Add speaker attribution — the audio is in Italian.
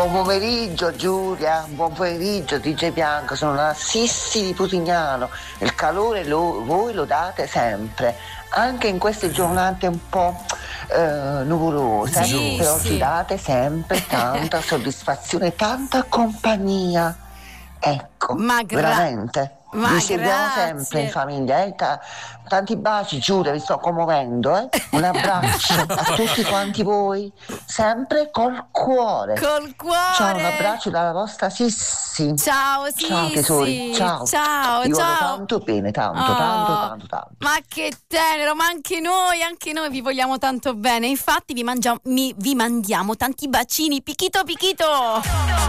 Speaker 1: Buon pomeriggio Giulia, buon pomeriggio DJ Bianco, sono la Sissi di Putignano. Il calore voi lo date sempre, anche in queste giornate un po' nuvolose,
Speaker 2: Sì,
Speaker 1: però
Speaker 2: sì.
Speaker 1: ci date sempre tanta soddisfazione, tanta compagnia. Ecco,
Speaker 2: Ma
Speaker 1: veramente. Vi seguiamo sempre in
Speaker 2: grazie.
Speaker 1: famiglia, tanti baci Giulia, vi sto commuovendo, Un abbraccio a tutti quanti voi, sempre col cuore.
Speaker 2: Col
Speaker 1: Ciao, un
Speaker 2: cuore.
Speaker 1: abbraccio dalla vostra Sissi.
Speaker 2: Ciao
Speaker 1: Ciao tesori,
Speaker 2: Sissi,
Speaker 1: ciao.
Speaker 2: ciao,
Speaker 1: Vi voglio
Speaker 2: ciao.
Speaker 1: tanto bene, tanto, tanto,
Speaker 2: Oh,
Speaker 1: tanto, tanto.
Speaker 2: ma che tenero, ma anche noi vi vogliamo tanto bene. Infatti vi mandiamo tanti bacini, pichito pichito.